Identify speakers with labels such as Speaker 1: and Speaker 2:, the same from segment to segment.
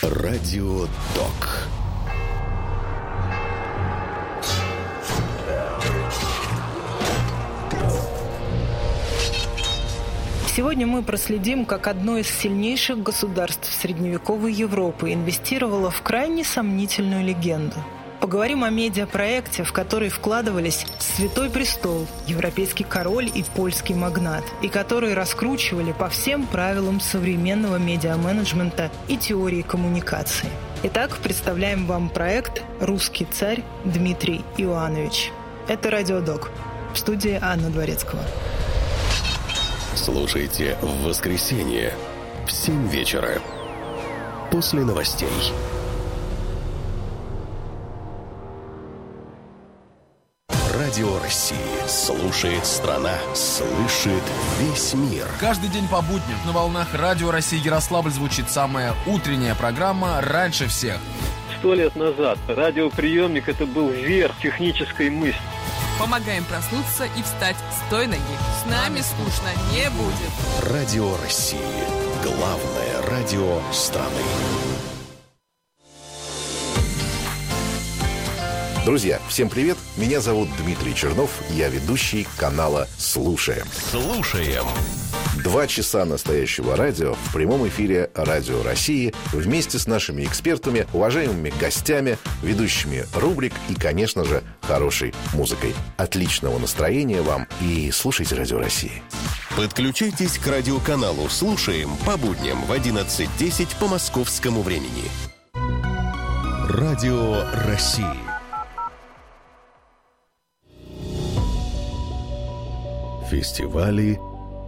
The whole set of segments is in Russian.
Speaker 1: Радио Док.
Speaker 2: Сегодня мы проследим, как одно из сильнейших государств средневековой Европы инвестировало в крайне сомнительную легенду. Поговорим о медиапроекте, в который вкладывались Святой Престол, европейский король и польский магнат, и который раскручивали по всем правилам современного медиаменеджмента и теории коммуникации. Итак, представляем вам проект «Русский царь Дмитрий Иоаннович». Это Радио Док. В студии Анна Дворецкого.
Speaker 1: Слушайте в воскресенье в 7 вечера после новостей. Радио России слушает страна, слышит весь мир.
Speaker 3: Каждый день по будням на волнах Радио России Ярославль звучит самая утренняя программа «Раньше всех».
Speaker 4: 100 лет назад радиоприемник — это был верх технической мысли.
Speaker 5: Помогаем проснуться и встать с той ноги. С нами скучно не будет.
Speaker 1: Радио России. Главное радио страны.
Speaker 6: Друзья, всем привет! Меня зовут Дмитрий Чернов, я ведущий канала «Слушаем».
Speaker 1: Слушаем.
Speaker 6: 2 часа настоящего радио в прямом эфире Радио России вместе с нашими экспертами, уважаемыми гостями, ведущими рубрик и, конечно же, хорошей музыкой. Отличного настроения вам и слушайте Радио России.
Speaker 1: Подключайтесь к радиоканалу «Слушаем» по будням в 11:10 по московскому времени. Радио России. Фестивали.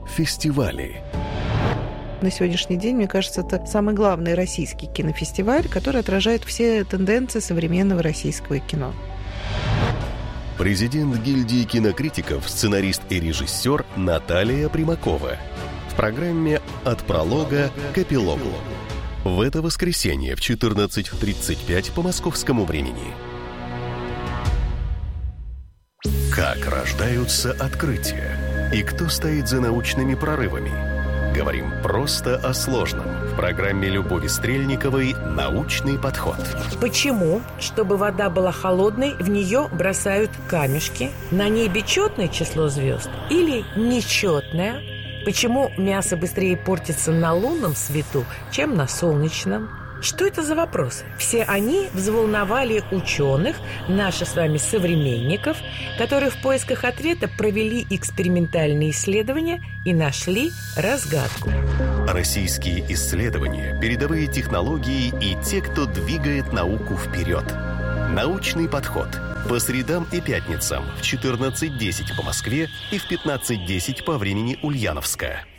Speaker 7: На сегодняшний день, мне кажется, это самый главный российский кинофестиваль, который отражает все тенденции современного российского кино.
Speaker 1: Президент гильдии кинокритиков, сценарист и режиссер Наталья Примакова. В программе «От пролога к эпилогу». В это воскресенье в 14:35 по московскому времени. Как рождаются открытия? И кто стоит за научными прорывами? Говорим просто о сложном. В программе Любови Стрельниковой «Научный подход».
Speaker 8: Почему, чтобы вода была холодной, в нее бросают камешки? На небе четное число звезд или нечетное? Почему мясо быстрее портится на лунном свету, чем на солнечном? Что это за вопросы? Все они взволновали ученых, наших с вами современников, которые в поисках ответа провели экспериментальные исследования и нашли разгадку.
Speaker 1: Российские исследования, передовые технологии и те, кто двигает науку вперед. Научный подход. По средам и пятницам в 14:10 по Москве и в 15:10 по времени Ульяновска.